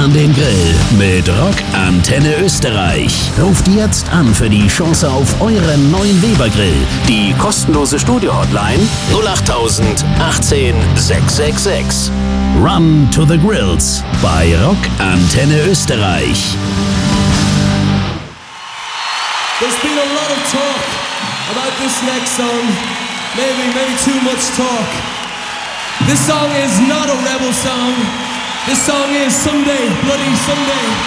an den Grill mit Rock Antenne Österreich. Ruft jetzt an für die Chance auf euren neuen Weber-Grill. Die kostenlose Studio-Hotline 08000 18 666. Run to the Grills bei Rock Antenne Österreich. There's been a lot of talk about this next song. Maybe too much talk. This song is not a rebel song. This song is Someday, Bloody Someday.